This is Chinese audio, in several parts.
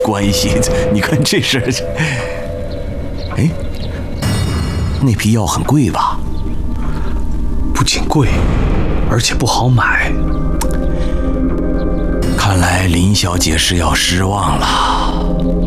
关系。你看这事儿，哎，那批药很贵吧？ 不仅贵，而且不好买。 看来林小姐是要失望了。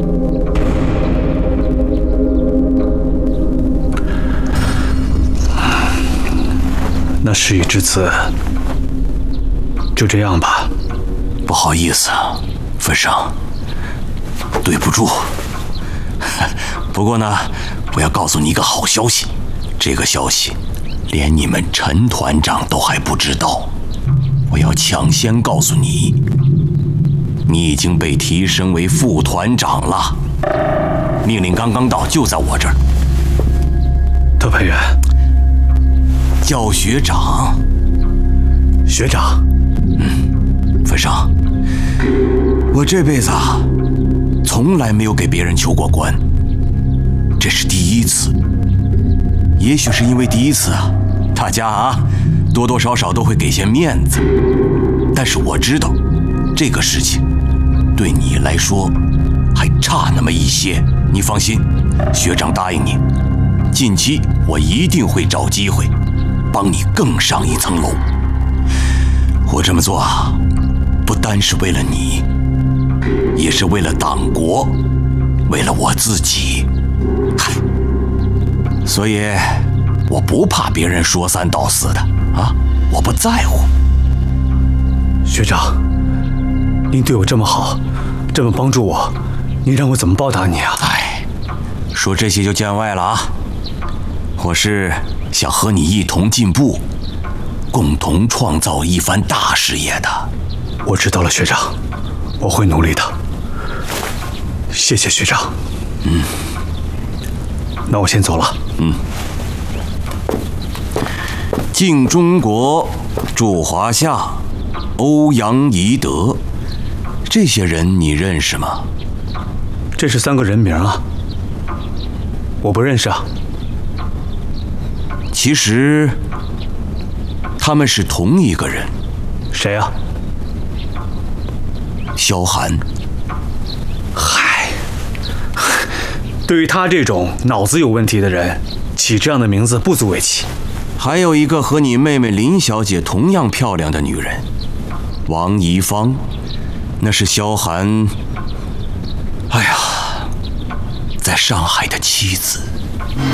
那事已至此，就这样吧。 不好意思，粉生，对不住。不过呢，我要告诉你一个好消息，这个消息连你们陈团长都还不知道。我要抢先告诉你，你已经被提升为副团长了。命令刚刚到，就在我这儿。 特派员， 叫学长。 学长。 粉生，我这辈子从来没有给别人求过官，这是第一次。也许是因为第一次大家多多少少都会给些面子。但是我知道，这个事情对你来说还差那么一些。你放心，学长答应你，近期我一定会找机会帮你更上一层楼。我这么做不单是为了你，也是为了党国，为了我自己。嗨，所以我不怕别人说三道四的我不在乎。 学长，您对我这么好，这么帮助我，您让我怎么报答你啊？ 说这些就见外了我是想和你一同进步，共同创造一番大事业的。 我知道了，学长，我会努力的。谢谢学长。那我先走了。 敬中国，驻华夏，欧阳宜德，这些人你认识吗？ 这是3个人名啊。我不认识啊。 其实他们是同一个人。 谁啊？ 萧寒。 嗨，对于他这种脑子有问题的人，起这样的名字不足为奇。 还有一个和你妹妹林小姐同样漂亮的女人，王怡芳，那是萧寒，在上海的妻子。